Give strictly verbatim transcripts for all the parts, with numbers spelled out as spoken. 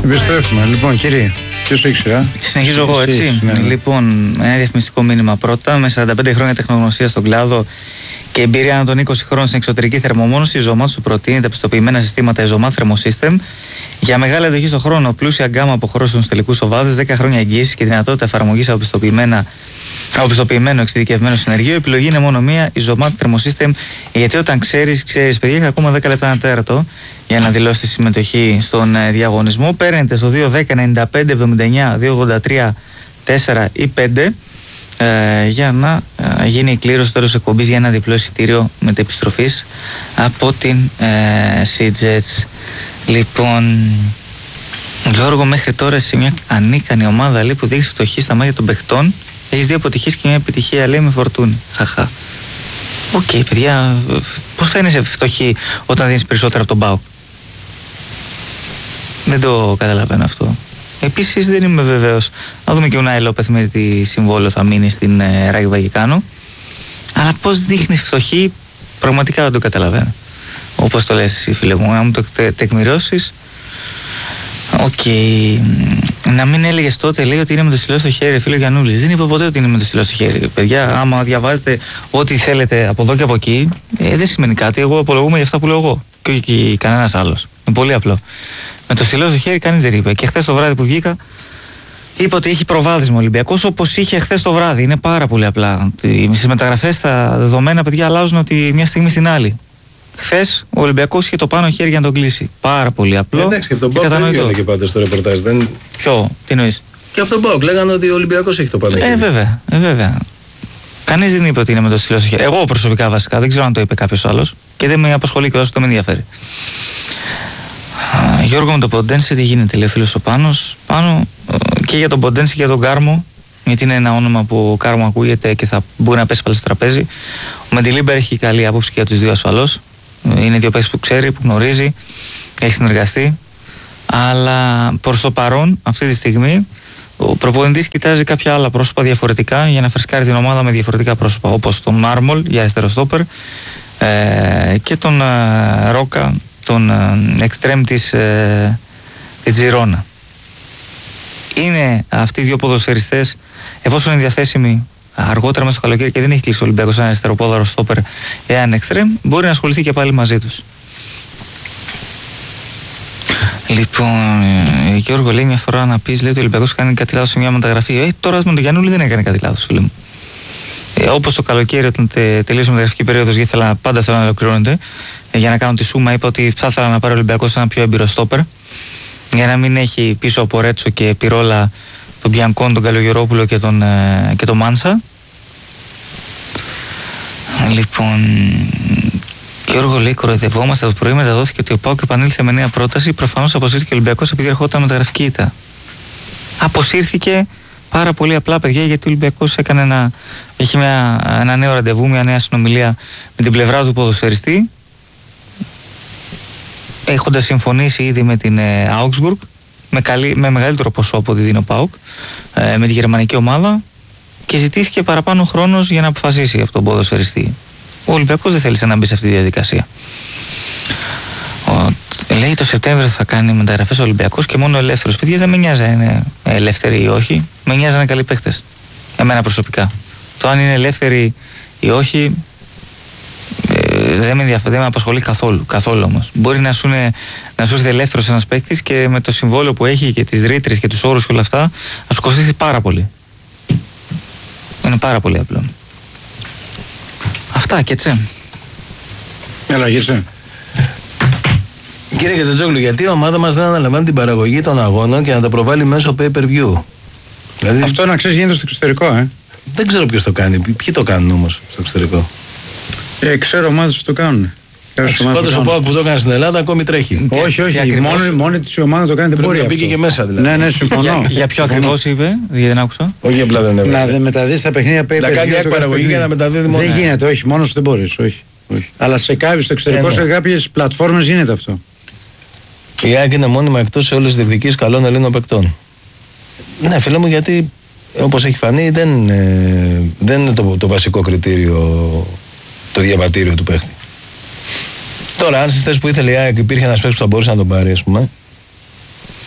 Επιστρέφουμε. Λοιπόν, κύριε, ποιος έχει σειρά? Συνεχίζω εγώ, έτσι. Ναι, ναι. Λοιπόν, ένα διαφημιστικό μήνυμα πρώτα. Με σαράντα πέντε χρόνια τεχνογνωσία στον κλάδο και εμπειρία ανά των είκοσι χρόνων στην εξωτερική θερμομόνωση, η Ζωμάτ σου προτείνει τα πιστοποιημένα συστήματα Zomat Thermosystem για μεγάλη αντοχή στον χρόνο. Πλούσια γκάμα αποχωρώσεων στους τελικούς οβάδες, δέκα χρόνια εγγύηση και δυνατότητα εφαρμογής από πιστοποιημένα. Από πιστοποιημένο εξειδικευμένο συνεργείο, η επιλογή είναι μόνο μία, η Zomat Thermosystem. Γιατί όταν ξέρεις, ξέρεις, παιδιά, έχει ακόμα δέκα λεπτά ένα τέταρτο για να δηλώσει τη συμμετοχή στον ε, διαγωνισμό. Παίρνετε στο δύο δέκα ενενήντα πέντε εβδομήντα εννιά δύο ογδόντα τρία τέσσερα ή πέντε ε, για να ε, γίνει η κλήρωση τέλος εκπομπής για ένα διπλό εισιτήριο μετεπιστροφής από την ε, Seajets. Λοιπόν, Γιώργο, μέχρι τώρα σε μια ανίκανη ομάδα λέει, που δείχνει φτωχή στα μάτια των παιχτών. Έχεις δύο αποτυχίες και μια επιτυχία, λέει, με φορτούνη. Χαχά. Οκ, okay, παιδιά, πώς θα είναι φτωχή όταν δίνεις περισσότερα από τον ΠΑΟΚ? Δεν το καταλαβαίνω αυτό. Επίσης δεν είμαι βεβαίως. Να δούμε και ο Νάι Λόπεθ με τι συμβόλαιο θα μείνει στην ε, Ράγιο Βαγικάνο. Αλλά πώς δείχνεις φτωχή, πραγματικά δεν το καταλαβαίνω. Όπως το λες εσύ, φίλε μου, να μου το τε, τεκμηρώσεις. Οκ. Okay. Να μην έλεγες τότε, λέει, ότι είναι με το στυλό στο χέρι, φίλο Γιαννούλης. Δεν είπα ποτέ ότι είναι με το στυλό στο χέρι. Παιδιά, άμα διαβάζετε ό,τι θέλετε από εδώ και από εκεί, ε, δεν σημαίνει κάτι. Εγώ απολογούμαι για αυτά που λέω εγώ. Και όχι και κανένας άλλος. Είναι πολύ απλό. Με το στυλό στο χέρι κανείς δεν είπε. Και χθες το βράδυ που βγήκα, είπα ότι έχει προβάδισμα ο Ολυμπιακός, όπως είχε χθες το βράδυ. Είναι πάρα πολύ απλά. Στις μεταγραφές τα δεδομένα, παιδιά, αλλάζουν από τη μια στιγμή στην άλλη. Χθες ο Ολυμπιακός είχε το πάνω χέρι για να τον κλείσει. Πάρα πολύ απλό. Εντάξει, και από τον Μπόκ δεν έγινε και πάντως στο ρεπορτάζ. Δεν... Ποιο, τι εννοείς? Και από τον Μπόκ λέγανε ότι ο Ολυμπιακός έχει το πάνω χέρι. Ε, βέβαια, ε, βέβαια. Κανείς δεν είπε ότι είναι με το στυλό στο χέρι. Εγώ προσωπικά βασικά, δεν ξέρω αν το είπε κάποιος άλλος και δεν με απασχολεί και όσο το με ενδιαφέρει. Α, Γιώργο, με το Ποντένσε τι γίνεται, λέει ο φίλος ο Πάνος. Πάνω και για τον Ποντένσε και για τον Κάρμο, γιατί είναι ένα όνομα που ο Κάρμο ακούγεται και θα μπορεί να πέσει πάλι στο τραπέζι. Ο Μεντιλίμπερ έχει καλή άποψη και για τους δύο ασφαλώς. Είναι δύο παίκτες που ξέρει, που γνωρίζει, έχει συνεργαστεί. Αλλά προς το παρόν, αυτή τη στιγμή, ο προπονητής κοιτάζει κάποια άλλα πρόσωπα διαφορετικά για να φρεσκάρει την ομάδα με διαφορετικά πρόσωπα. Όπως τον Μάρμολ για αριστερό στόπερ ε, και τον ε, Ρόκα, τον εξτρέμ της, ε, της Τζιρόνα. Είναι αυτοί οι δύο ποδοσφαιριστές, εφόσον είναι διαθέσιμοι αργότερα μέσα στο καλοκαίρι και δεν έχει κλείσει ο Ολυμπιακός ένα αριστεροπόδαρο στόπερ ή έναν εξτρέμ, μπορεί να ασχοληθεί και πάλι μαζί τους. Λοιπόν, Γιώργο, λέει μια φορά να πεις, λέει, ότι ο Ολυμπιακός κάνει κάτι λάθος σε μια μεταγραφή. Ε, τώρα με τον Γιαννούλη δεν έκανε κάτι λάθος, φίλε μου. Ε, όπως το καλοκαίρι, όταν τε, τελείωσε η μεταγραφική περίοδος, γιατί ήθελα, πάντα θέλω να ολοκληρώνεται, ε, για να κάνω τη σούμα, είπα ότι θα ήθελα να πάρει ο Ολυμπιακός ένα πιο έμπειρο στόπερ, για να μην έχει πίσω από Ρέτσο και Πυρόλα τον Μπιανκόν, τον Καλογερόπουλο και τον, ε, και τον Μάνσα. Λοιπόν, Γιώργο, λέει, κοροϊδευόμαστε. Το πρωί μεταδόθηκε ότι ο ΠΑΟΚ επανήλθε με νέα πρόταση. Προφανώς αποσύρθηκε ο Ολυμπιακός επειδή ερχόταν μεταγραφική ήττα. Αποσύρθηκε πάρα πολύ απλά, παιδιά, γιατί ο Ολυμπιακός έκανε ένα, είχε μια, ένα νέο ραντεβού, μια νέα συνομιλία με την πλευρά του ποδοσφαιριστή, έχοντας συμφωνήσει ήδη με την ε, Augsburg με, καλή, με μεγαλύτερο ποσό από ό,τι δίνει ο ΠΑΟΚ ε, με τη γερμανική ομάδα, και ζητήθηκε παραπάνω χρόνος για να αποφασίσει από τον ποδοσφαιριστή. Ο Ολυμπιακός δεν θέλησε να μπει σε αυτή τη διαδικασία. Ο, λέει το Σεπτέμβριο θα κάνει μεταγραφές ο Ολυμπιακός και μόνο ελεύθερος. Παιδιά, δεν με νοιάζει αν είναι ελεύθεροι ή όχι. Με νοιάζει να είναι καλοί παίχτες. Εμένα προσωπικά. Το αν είναι ελεύθεροι ή όχι ε, δεν με ενδιαφέρει, δεν με απασχολεί καθόλου. Καθόλου όμως. Μπορεί να σου, είναι, να σου έρθει ελεύθερος ένας παίκτης και με το συμβόλαιο που έχει και τις ρήτρες και τους όρους και όλα αυτά να σου κοστίσει πάρα πολύ. Είναι πάρα πολύ απλό. Αυτά και έτσι. Έλα, γύρσε. Κύριε Κατζατζόγλου, γιατί η ομάδα μας δεν αναλαμβάνει την παραγωγή των αγώνων και να τα προβάλλει μέσω pay-per-view? Δηλαδή... Αυτό να ξέρεις γίνεται στο εξωτερικό, ε. Δεν ξέρω ποιος το κάνει. Ποιοι το κάνουν όμως στο εξωτερικό? Ε, ξέρω ομάδες που το κάνουν. Πάντως ο ΠΑΟΚ που το έκανε στην Ελλάδα ακόμη τρέχει. Όχι, όχι. Ακριβώς... Μόνη, μόνη της η ομάδα το κάνει δεν μπορεί. Να μπήκε και μέσα δηλαδή. Ναι, ναι, συμφωνώ. για, για ποιο ακριβώς είπε, γιατί δεν άκουσα. Όχι απλά δεν έβαλε. Να μεταδείς τα παιχνίδια pay-per-view. Να κάνει εκπαραγωγή για να μεταδίδει μόνο. Δεν γίνεται, όχι. Μόνος δεν μπορείς. Όχι. όχι. Αλλά σε κάποιες, στο εξωτερικό, σε κάποιες πλατφόρμες γίνεται αυτό. Η ΑΕΚ είναι μόνιμα εκτός σε όλες τις διεκδικήσεις καλών Ελλήνων παικτών. Ναι, φίλε μου, γιατί όπως έχει φανεί δεν, ε, δεν είναι το, το βασικό κριτήριο το διαβατήριο του παίχτη. Τώρα, αν στις θέσεις που ήθελε η ΑΕΚ υπήρχε ένας παίκτης που θα μπορούσε να τον πάρει, ας πούμε,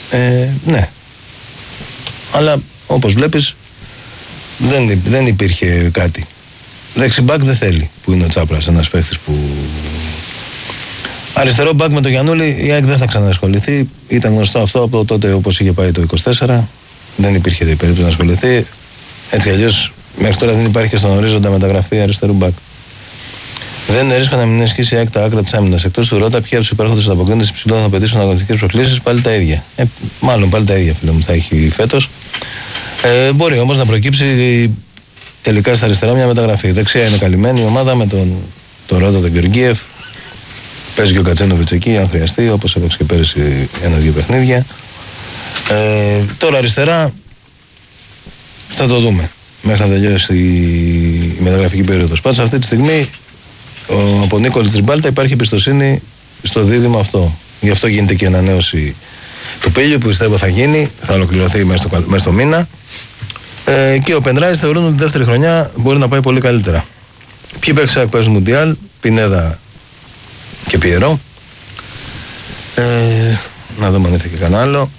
Ε, ναι. Αλλά όπως βλέπεις δεν, δεν υπήρχε κάτι. Δεξιμπάκ δεν θέλει που είναι ο Τσάπρας, ένας παίχτης που... Αριστερό μπακ με τον Γιαννούλη η ΑΕΚ δεν θα ξανασχοληθεί. Ήταν γνωστό αυτό από τότε όπως είχε πάει το είκοσι τέσσερα. Δεν υπήρχε περίπτωση να ασχοληθεί. Έτσι αλλιώς μέχρι τώρα δεν υπάρχει και στον ορίζοντα μεταγραφή αριστερού μπακ. Δεν είναι ρίσκο να μην ισχύσει η ΑΕΚ τα άκρα της άμυνας. Εκτός του Ρώτα, ποια από τους υπάρχοντες ανταποκρίνεται υψηλών απαιτήσεων αγωνιστικές προκλήσεις, πάλι τα ίδια. Ε, μάλλον πάλι τα ίδια, φίλε μου, θα έχει φέτος. Ε, μπορεί όμως να προκύψει τελικά στα αριστερά μια μεταγραφή. Δεξιά είναι καλυμμένη η ομάδα με τον, τον Ρώτα, τον Γεωργίεφ. Παίζει και ο Κατσένοβιτς εκεί, αν χρειαστεί, όπως έπαιξε και πέρυσι ένα-δύο παιχνίδια. Ε, τώρα αριστερά θα το δούμε μέχρι να τελειώσει η, η μεταγραφική περίοδος. Πάντως αυτή τη στιγμή ο, από Νίκολης Τριμπάλτα υπάρχει εμπιστοσύνη στο δίδυμο αυτό. Γι' αυτό γίνεται και η ανανέωση του Πίλιου που πιστεύω θα γίνει, θα ολοκληρωθεί μέσα στο, μέσα στο μήνα. Ε, και ο Πενράης θεωρούν ότι τη δεύτερη χρονιά μπορεί να πάει πολύ καλύτερα. Ποιοι παίξεις παίζουν Μουντιάλ, Πινέδα και Πιερό. Ε, να δούμε αν ήρθε και κανένα άλλο.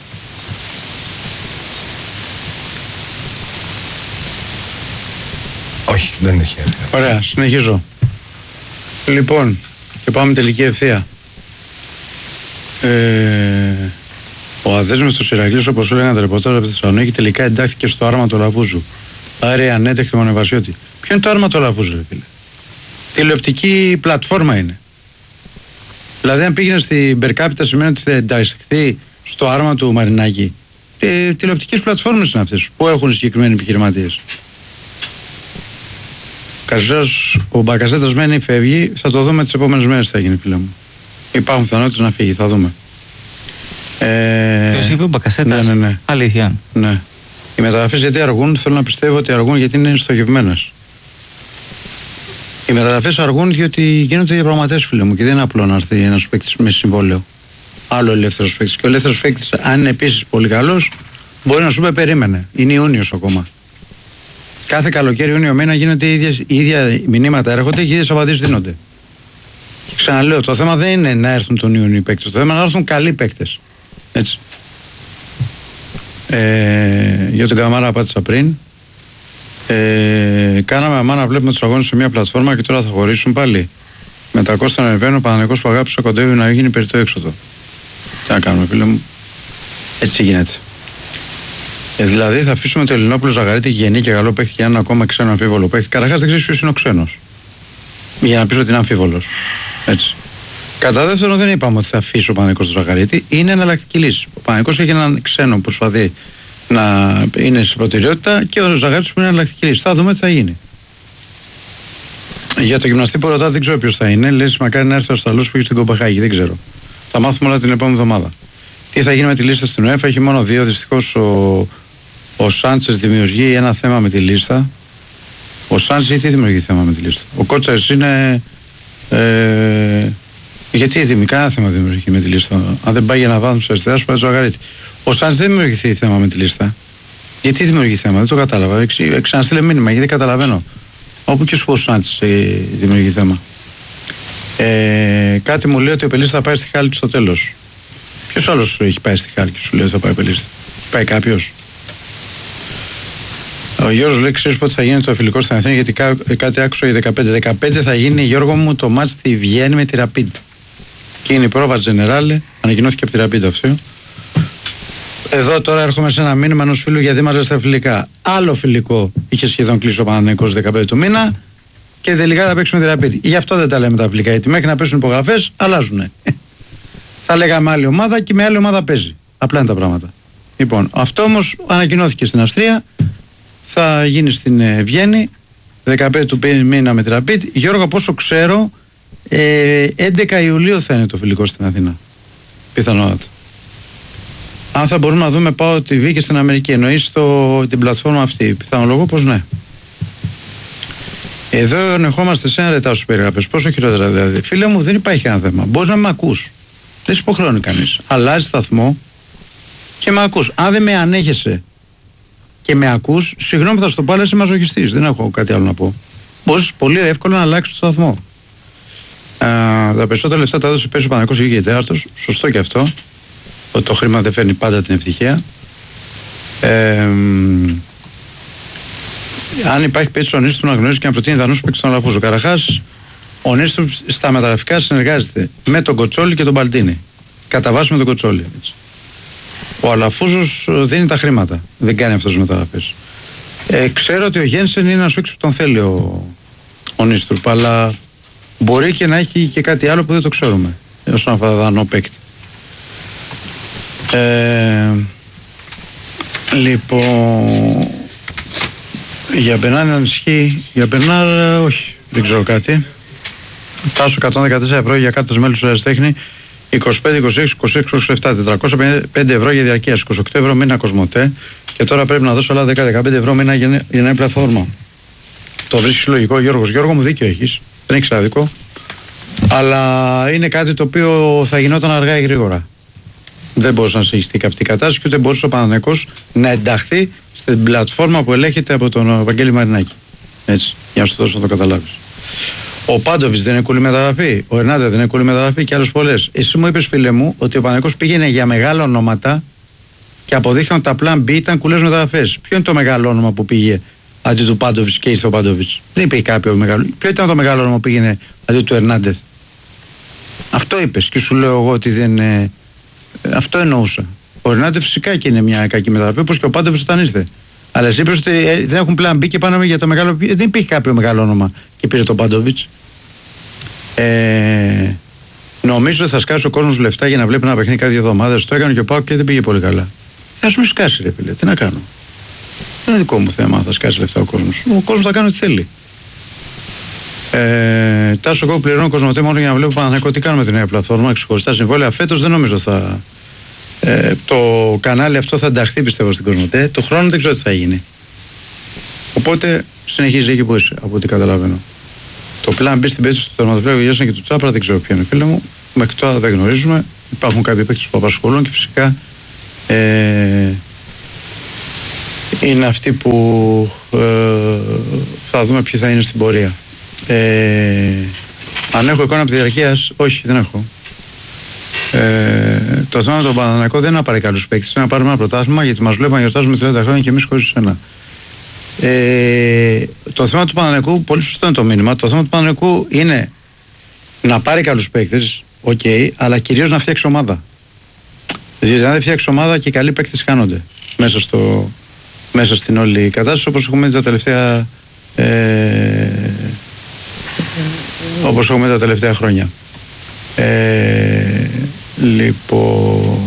Όχι, δεν έχει. Ωραία, συνεχίζω. Λοιπόν, και πάμε τελική ευθεία. Ε, ο αδέσμευτος Ηρακλής, όπως έλεγαν τα ρεπορτάζ από τη Θεσσαλονίκη, τελικά εντάχθηκε στο άρμα του Λαβούζου. Άρα ανέτεχτε μονεβασιώτη. Ποιο είναι το άρμα του Λαβούζου, ρε φίλε? Τηλεοπτική πλατφόρμα είναι. Δηλαδή, αν πήγαινε στην Περκάπιτα, σημαίνει ότι θα ενταχθεί στο άρμα του Μαρινάκη. Ε, τηλεοπτικές πλατφόρμες είναι αυτές που έχουν συγκεκριμένοι επιχειρηματίες. Καθώς ο Μπακασέτας μένει, φεύγει, θα το δούμε τις επόμενες μέρες θα γίνει, φίλε μου. Υπάρχουν πιθανότητες να φύγει, θα δούμε. Ε, Ποιος είπε ο Μπακασέτας? Ναι, ναι, ναι. Αλήθεια. Ναι. Οι μεταγραφές γιατί αργούν, θέλω να πιστεύω ότι αργούν γιατί είναι στοχευμένες. Οι μεταγραφές αργούν διότι γίνονται διαπραγματεύσεις, φίλε μου, και δεν είναι απλό να έρθει ένας παίκτης με συμβόλαιο. Άλλο ελεύθερος παίκτης. Και ο ελεύθερος παίκτης, αν είναι επίσης πολύ καλός, μπορεί να σου πει περίμενε. Είναι Ιούνιος ακόμα. Κάθε καλοκαίρι, Ιούνιο μήνα, γίνεται οι ίδιες, οι ίδια μηνύματα έρχονται και οι ίδιες απαντήσεις δίνονται. Και ξαναλέω, το θέμα δεν είναι να έρθουν τον Ιούνιο οι παίκτες. Το θέμα είναι να έρθουν καλοί παίκτες. Έτσι. Ε, για τον Καμάρα απάντησα πριν. Ε, κάναμε αμά να βλέπουμε τους αγώνες σε μια πλατφόρμα και τώρα θα χωρίσουν πάλι. Με τα Κώστα να ανεβαίνουν, ο Παναθηναϊκός που αγάπησε κοντεύει να γίνει περί το έξοδο. Τι να κάνουμε, φίλε μου. Έτσι γίνεται. Ε, δηλαδή θα αφήσουμε το Ελληνόπουλο Ζαγαρίτη γεννή και καλό παίχτη και έναν ακόμα ξένο αμφίβολο παίχτη. Καταρχάς δεν ξέρεις ποιος είναι ο ξένος. Για να πεις ότι είναι αμφίβολος. Έτσι. Κατά δεύτερον, δεν είπαμε ότι θα αφήσει ο Παναθηναϊκός τον Ζαγαρίτη. Είναι εναλλακτική λύση. Ο Παναθηναϊκός έχει έναν ξένο που προσπαθεί να είναι σε προτεραιότητα και ο Ζαγαρίτης που είναι εναλλακτική λύση. Θα δούμε τι θα γίνει. Για το γυμναστή που ρωτάτε, δεν ξέρω ποιος θα είναι. Λες μακάρι να έρθει ο Αυστραλός που έχει στην Κοπεχάγη. Δεν ξέρω. Θα μάθουμε όλα την επόμενη εβδομάδα. Τι θα γίνει με τη λίστα στην UEFA? Έχει μόνο δύο. Δυστυχώς ο, ο Σάντσες δημιουργεί ένα θέμα με τη λίστα. Ο Σάντσες τι δημιουργεί θέμα με τη λίστα? Ο Κότσαρης είναι. Ε, γιατί δημιουργεί κανένα θέμα δημιουργεί με τη λίστα? Αν δεν πάει για να βάθμιση αριστερά, σου πάει το Ζαγαρίτη. Ο Σάντσες δεν δημιουργηθεί θέμα με τη λίστα. Γιατί δημιουργεί θέμα? Δεν το κατάλαβα. Εξ, ξαναστείλε μήνυμα γιατί δεν καταλαβαίνω. Όπου και σου πω ο Σάντσες ε, δημιουργεί θέμα. Ε, κάτι μου λέει ότι ο Πελής θα πάει στη Χάλκη στο τέλος. Ποιος άλλος έχει πάει στη Χάλκη, σου λέει ότι θα πάει ο Πελής? Πάει κάποιος? Ο Γιώργος λέει: ξέρεις πότε θα γίνει το φιλικό στην Αθήνα? Γιατί κά, κάτι άκουσα η δεκαπέντε. δεκαπέντε θα γίνει, Γιώργο μου, το μάτς στη Βιέννη με τη Rapid. Και είναι η πρόβα Τζενεράλε, ανακοινώθηκε από τη Rapid αυτό. Εδώ τώρα έρχομαι σε ένα μήνυμα ενός φίλου γιατί μας λέει στα φιλικά. Άλλο φιλικό είχε σχεδόν κλείσει ο Παναθηναϊκός δεκαπέντε του μήνα και τελικά θα παίξουμε τη Rapid. Γι' αυτό δεν τα λέμε τα φιλικά. Γιατί μέχρι να πέσουν υπογραφές αλλάζουν. Θα λέγαμε άλλη ομάδα και με άλλη ομάδα παίζει. Απλά είναι τα πράγματα. Λοιπόν, αυτό όμως ανακοινώθηκε στην Αυστρία. Θα γίνει στην ε, Βιέννη δεκαπέντε του μήνα με τη Rapid. Γιώργο, πόσο ξέρω, ε, έντεκα Ιουλίου θα είναι το φιλικό στην Αθήνα. Πιθανότατα. Αν θα μπορούμε να δούμε Πάω τι βι και στην Αμερική, εννοείς το, την πλατφόρμα αυτή. Πιθανολογώ πως ναι. Εδώ ενεχόμαστε σε ένα ρετάω σου περιγραφές. Πόσο χειρότερα δηλαδή? Φίλε μου, δεν υπάρχει κανένα θέμα. Μπορείς να με ακούς. Δεν σε υποχρεώνει κανείς. Αλλάζει σταθμό και με ακούς. Αν δεν με ανέχεσαι και με ακούς, συγγνώμη, θα στο πω, αλλά είσαι μαζοχιστής. Δεν έχω κάτι άλλο να πω. Μπορείς πολύ εύκολα να αλλάξεις το σταθμό. Α, τα περισσότερα λεφτά τα έδωσε πέρσι ο Παναθηναϊκός και τέταρτος. Σωστό και αυτό. ότι το χρήμα δεν φέρνει πάντα την ευτυχία. Ε, αν υπάρχει περίπτωση ο Νίστρου να γνωρίζει και να προτείνει δανούς παίκτες στον Αλαφούζο. Καταρχάς, ο Νίστρου στα μεταγραφικά συνεργάζεται με τον Κοτσόλη και τον Μπαλτίνη. Κατά βάση με τον Κοτσόλη. Έτσι. Ο Αλαφούζος δίνει τα χρήματα. Δεν κάνει αυτός τις μεταγραφές. Ε, ξέρω ότι ο Γένσεν είναι ένας παίκτης που τον θέλει ο, ο Νίστρου, αλλά μπορεί και να έχει και κάτι άλλο που δεν το ξέρουμε όσον αφορά δανό παίκτη. Ε, λοιπόν, για Μπερνάρ ανησυχεί. Για Μπερνάρ όχι, δεν ξέρω κάτι. Τάσο εκατόν δεκατέσσερα ευρώ για κάρτες μέλους του Ερασιτέχνη, είκοσι πέντε, είκοσι έξι, είκοσι έξι, είκοσι επτά, τετρακόσια πέντε ευρώ για διαρκείας, είκοσι οκτώ ευρώ μήνα Κοσμοτέ, και τώρα πρέπει να δώσω άλλα δέκα με δεκαπέντε ευρώ μήνα για νέα πλατφόρμα. Το βρίσκεις λογικό, Γιώργος? Γιώργο μου, δίκιο έχεις, δεν έχεις άδικο, αλλά είναι κάτι το οποίο θα γινόταν αργά ή γρήγορα. Δεν μπορούσε να συνεχιστεί αυτή η κατάσταση και ούτε μπορούσε ο Παναθηναϊκός να ενταχθεί στην πλατφόρμα που ελέγχεται από τον Βαγγέλη Μαρινάκη. Έτσι, για να σου δώσω να το καταλάβεις. Ο Πάντοβιτς δεν είναι κουλή μεταγραφή. Ο Ερνάντε δεν είναι κουλή μεταγραφή και άλλες πολλές. Εσύ μου είπες, φίλε μου, ότι ο Παναθηναϊκός πήγαινε για μεγάλα ονόματα και αποδείχθηκαν ότι τα plan B ήταν κουλές μεταγραφές. Ποιο είναι το μεγάλο όνομα που πήγε αντί του Πάντοβιτς και ήρθε ο Πάντοβιτς? Δεν υπήρχε κάποιο μεγάλο. Ποιο ήταν το μεγάλο όνομα που πήγαινε αντί του Ερνάντε? Αυτό είπες και σου λέω εγώ ότι δεν. Ε, αυτό εννοούσα. Ο Ερνάντε φυσικά και είναι μια κακή μεταγραφή, όπως και ο Πάντοβιτς όταν ήρθε. Αλλά εσύ είπες ότι ε, δεν έχουν plan B και πάνε για το μεγάλο. Δεν υπήρχε κάποιο μεγάλο όνομα και πήρε τον Πάντοβιτς. Ε, νομίζω ότι θα σκάσει ο κόσμος λεφτά για να βλέπει ένα παιχνίδι κάθε εβδομάδα. Το έκανε και ο Πάοκ και δεν πήγε πολύ καλά. Α μην σκάσει, ρε φίλε, τι να κάνω. Δεν είναι δικό μου θέμα, θα σκάσει λεφτά ο κόσμος. Ο κόσμος θα κάνει ό,τι θέλει. Ε, Τάσο, εγώ πληρώνω Κοσμοτέ μόνο για να βλέπω Παναθηναϊκό. Τι κάνουμε τη νέα πλατφόρμα, ξεχωριστά συμβόλαια. Φέτος δεν νομίζω θα. Ε, το κανάλι αυτό θα ενταχθεί, πιστεύω, στην Κοσμοτέ. Το χρόνο δεν ξέρω τι θα γίνει. Οπότε συνεχίζει εκεί που είσαι, από ό,τι καταλαβαίνω. Το plan B στην περίπτωση του τερματοφύλακα Γιώσνα και του Τσάπρα δεν ξέρω ποιο είναι, φίλε μου. Μέχρι τώρα δεν γνωρίζουμε. Υπάρχουν κάποιοι παίκτες που απασχολούν και φυσικά ε, είναι αυτοί που ε, θα δούμε ποιοι θα είναι στην πορεία. Ε, αν έχω εικόνα από τη διαρκείας, όχι, δεν έχω. Ε, το θέμα με τον Παναθηναϊκό δεν είναι να πάρει καλούς παίκτες, είναι να πάρουμε ένα πρωτάθλημα, γιατί μας βλέπουν να γιορτάζουμε τριάντα χρόνια και εμείς χωρίς ένα. Ε, το θέμα του Παναθηναϊκού, πολύ σωστό είναι το μήνυμα. Το θέμα του Παναθηναϊκού είναι να πάρει καλούς παίκτες, οκ, okay, αλλά κυρίως να φτιάξει ομάδα. Διότι αν δεν φτιάξει ομάδα και οι καλοί παίκτες χάνονται μέσα, στο, μέσα στην όλη κατάσταση, όπως έχουμε δει τα τελευταία. Ε, όπως έχουμε τα τελευταία χρόνια. Ε, λοιπόν,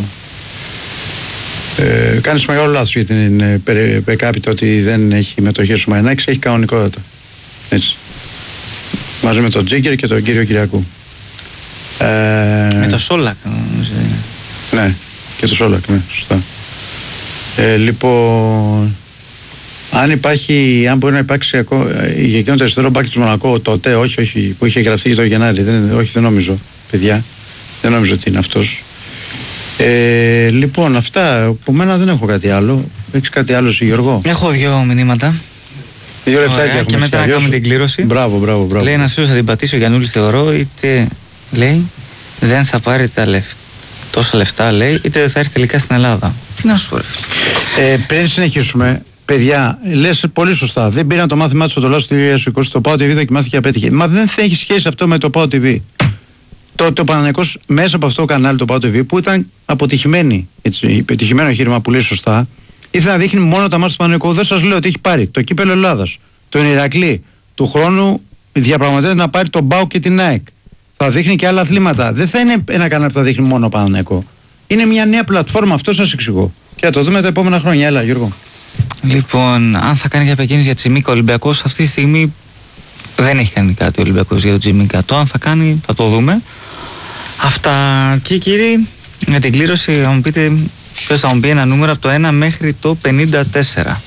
ε, κάνεις μεγάλο λάθος για την Πεκάπητα ότι δεν έχει μετοχές ο Μαρινάκης, έχει κανονικότατα. Έτσι. Μαζί με τον Τζίγκερ και τον κύριο Κυριακού. Ε, με το Σόλακ. Ναι, και το Σόλακ, ναι, σωστά. Ε, λοιπόν, αν υπάρχει, αν μπορεί να υπάρξει για εκείνο το αριστερό μπάκι του Μονακό τότε, όχι, όχι, που είχε γραφτεί το Γενάρη, δεν, όχι, δεν νομίζω, παιδιά, δεν νομίζω ότι είναι αυτός. Ε, λοιπόν, αυτά, από μένα δεν έχω κάτι άλλο. Έχεις κάτι άλλο εσύ, Γιώργο? Έχω δύο μηνύματα. Δύο λεπτάκια έχουμε. Και μετά να κάνουμε την κλήρωση. Μπράβο, μπράβο, μπράβο. Λέει ένας φίλος, θα την πατήσει ο Γιαννούλης, θεωρώ, είτε λέει δεν θα πάρει τα λεφτά, τόσα λεφτά, λέει, είτε θα έρθει τελικά στην Ελλάδα. Τι να σου πω, ρε φίλε. Ε, πριν συνεχίσουμε, παιδιά, λες πολύ σωστά. Δεν πήραν το μάθημά του στο Τολάσο του δύο χιλιάδες είκοσι. Το ΠΑΟ τι βι δοκιμάστηκε και απέτυχε. Μα δεν θα έχει σχέση αυτό με το ΠΑΟ τι βι. Το, το Παναθηναϊκός μέσα από αυτό το κανάλι, το ΠΑΟ τι βι, που ήταν αποτυχημένη, έτσι, πετυχημένο εγχείρημα που λέει σωστά, ήθελε να δείχνει μόνο τα μάτια του Παναθηναϊκού. Δεν σας λέω ότι έχει πάρει το κύπελλο Ελλάδας, τον Ηρακλή, του χρόνου διαπραγματεύεται να πάρει τον ΠΑΟ και την ΑΕΚ. Θα δείχνει και άλλα αθλήματα. Δεν θα είναι ένα κανάλι που θα δείχνει μόνο Παναθηναϊκό. Είναι μια νέα πλατφόρμα, αυτό σας εξηγώ. Και θα το δούμε τα επόμενα χρόνια. Έλα, Γιώργο. Λοιπόν, αν θα κάνει κάποια κίνηση για Τσιμίκα ο Ολυμπιακός, αυτή τη στιγμή δεν έχει κάνει κάτι ο Ολυμπιακός για τον Τσιμίκα. Το αν θα κάνει, θα το δούμε. Αυτά, και κύριοι, για την κλήρωση, θα μου πείτε ποιος θα μου πει ένα νούμερο από το ένα μέχρι το πενήντα τέσσερα.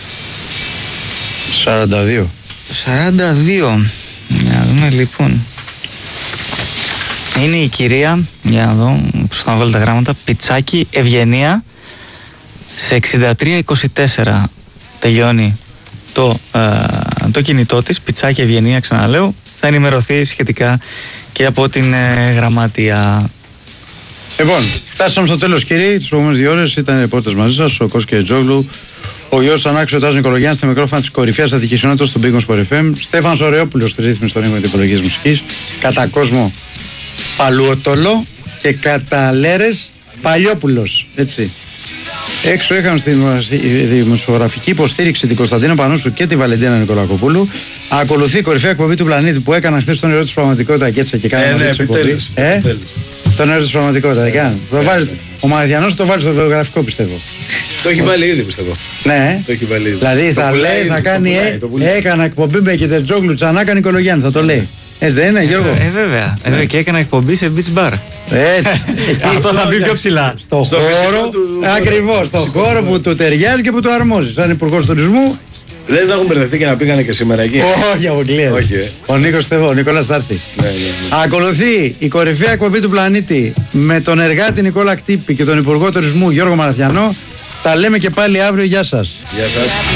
σαράντα δύο. Το σαράντα δύο. Για να δούμε λοιπόν. Είναι η κυρία, για να δω, πώς θα βάλω τα γράμματα, Πιτσάκη Ευγενία. Σε εξήντα τρία είκοσι τέσσερα τελειώνει το, ε, το κινητό της. Πιτσάκη Ευγενία, ξαναλέω. Θα ενημερωθεί σχετικά και από την ε, γραμματεία. Λοιπόν, φτάσαμε στο τέλος, κύριοι. Τις προηγούμενες δύο ώρες ήταν ρεπόρτες μαζί σας, ο Κώστας Κετζόγλου, ο Γιώργος Ανάξιος, ο Τάσος Νικολογιάννης, στα μικρόφωνα της κορυφαίας ατυχησιονότητας στον Big Sport εφ εμ, Στέφανος Ωρεόπουλος στη ρύθμιση των ήχων της υπολογικής μουσικής, κατά κόσμο Παλουοτολό και κατά Λέρες Παλιόπουλος. Έτσι. Έξω είχαμε στη δημοσιογραφική υποστήριξη την Κωνσταντίνα Πανούσου και τη Βαλεντίνα Νικολακοπούλου. Ακολουθεί η κορυφαία εκπομπή του πλανήτη που έκανα χθες τον νερό της πραγματικότητα και έτσι και κάνα ε, ναι, εκπομπή. Ε, τον νερό της πραγματικότητα, δεν κάνει. Ο Μαρδιανός το βάλει στο βιογραφικό, πιστεύω. Το έχει βάλει ήδη, πιστεύω. Ναι, το έχει βάλει ήδη. Δηλαδή θα λέει, θα κάνει, έκανα εκπομπή με Κετετζόγλου, Τσανάκα, Νικολογιάννη, θα το λέει. Έτσι δεν είναι, Γιώργο? Ε, βέβαια. Ε, βέβαια. Και έκανα εκπομπή σε beach bar. Έτσι. Αυτό θα μπει πιο ψηλά. Στο χώρο, ακριβώς, στο χώρο που του ταιριάζει και που του αρμόζει. Σαν υπουργός τουρισμού. Λες να έχουν μπερδευτεί και να πήγανε και σήμερα εκεί? Όχι, αποκλείεται. Ο Νίκος Θεό, ο Νικόλας θα έρθει. Ακολουθεί η κορυφαία εκπομπή του πλανήτη με τον εργάτη Νικόλα Κτύπη και τον υπουργό τουρισμού Γιώργο Μαραθιανό. Τα λέμε και πάλι αύριο. Γεια σας. Γεια σας.